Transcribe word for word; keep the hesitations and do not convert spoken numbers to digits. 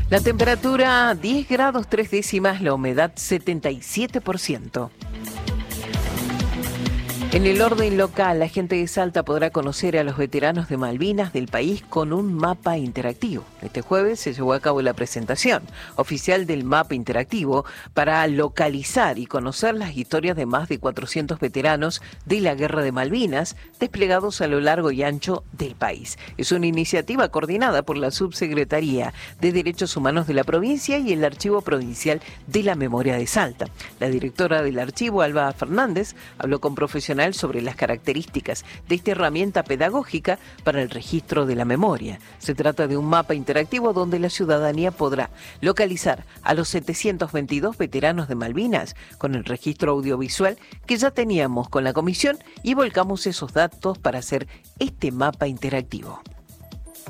La temperatura diez grados tres décimas, la humedad setenta y siete por ciento. En el orden local, la gente de Salta podrá conocer a los veteranos de Malvinas del país con un mapa interactivo. Este jueves se llevó a cabo la presentación oficial del mapa interactivo para localizar y conocer las historias de más de cuatrocientos veteranos de la Guerra de Malvinas desplegados a lo largo y ancho del país. Es una iniciativa coordinada por la Subsecretaría de Derechos Humanos de la provincia y el Archivo Provincial de la Memoria de Salta. La directora del archivo, Alba Fernández, habló con profesionales sobre las características de esta herramienta pedagógica para el registro de la memoria. Se trata de un mapa interactivo donde la ciudadanía podrá localizar a los setecientos veintidós veteranos de Malvinas con el registro audiovisual que ya teníamos con la comisión y volcamos esos datos para hacer este mapa interactivo.